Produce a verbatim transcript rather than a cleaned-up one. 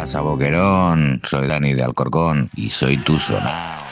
pasa, Boquerón? Soy Dani de Alcorcón y soy tu sonao.